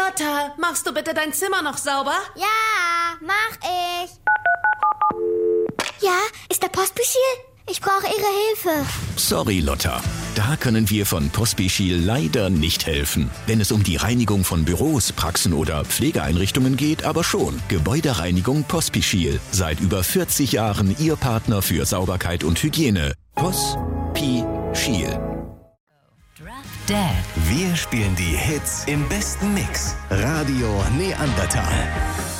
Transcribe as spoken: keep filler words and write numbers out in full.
Lotta, machst du bitte dein Zimmer noch sauber? Ja, mach ich. Ja, ist der Pospischil? Ich brauche Ihre Hilfe. Sorry, Lotta. Da können wir von Pospischil leider nicht helfen. Wenn es um die Reinigung von Büros, Praxen oder Pflegeeinrichtungen geht, aber schon. Gebäudereinigung Pospischil. Seit über vierzig Jahren Ihr Partner für Sauberkeit und Hygiene. Pospischil. Dad. Wir spielen die Hits im besten Mix. Radio Neandertal.